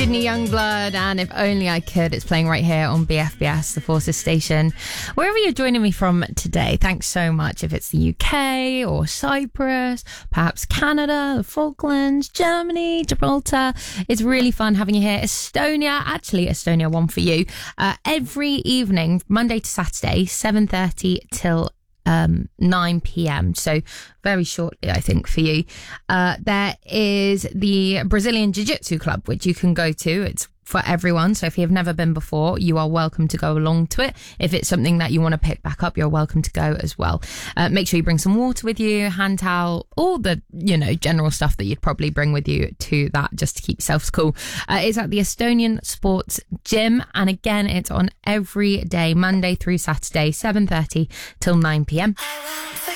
Sydney Youngblood and If Only I Could. It's playing right here on BFBS, the Forces station. Wherever you're joining me from today, thanks so much. If it's the UK or Cyprus, perhaps Canada, the Falklands, Germany, Gibraltar. It's really fun having you here. Estonia one for you. Every evening, Monday to Saturday, 7:30 till 9 p.m. So very shortly, I think, for you. There is the Brazilian Jiu-Jitsu Club, which you can go to. It's for everyone. So if you've never been before, you are welcome to go along to it. If it's something that you want to pick back up, you're welcome to go as well. Make sure you bring some water with you, hand towel, all the, general stuff that you'd probably bring with you to that just to keep yourselves cool. It's at the Estonian Sports Gym. And again, it's on every day, Monday through Saturday, 7:30 till 9 p.m.